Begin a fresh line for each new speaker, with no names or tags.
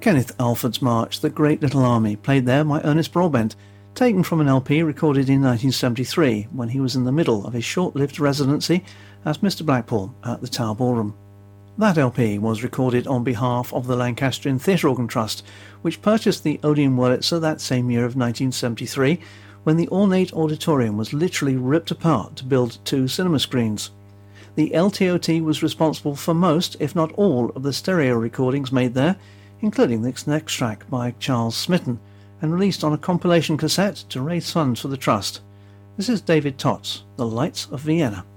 Kenneth Alford's March, The Great Little Army, played there by Ernest Broadbent, taken from an LP recorded in 1973 when he was in the middle of his short-lived residency as Mr. Blackpool at the Tower Ballroom. That LP was recorded on behalf of the Lancastrian Theatre Organ Trust, which purchased the Odeon Wurlitzer that same year of 1973, when the ornate auditorium was literally ripped apart to build 2 cinema screens. The LTOT was responsible for most, if not all, of the stereo recordings made there, including this next track by Charles Smitten, and released on a compilation cassette to raise funds for the trust. This is David Tots, The Lights of Vienna.